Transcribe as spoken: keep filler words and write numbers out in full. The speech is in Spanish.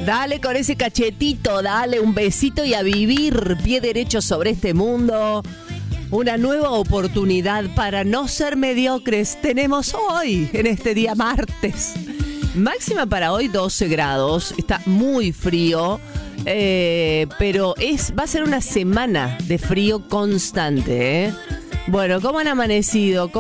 Dale con ese cachetito, dale un besito y a vivir pie derecho sobre este mundo. Una nueva oportunidad para no ser mediocres tenemos hoy, en este día martes. Máxima para hoy doce grados, está muy frío, eh, pero es va a ser una semana de frío constante, ¿eh? Bueno, ¿cómo han amanecido?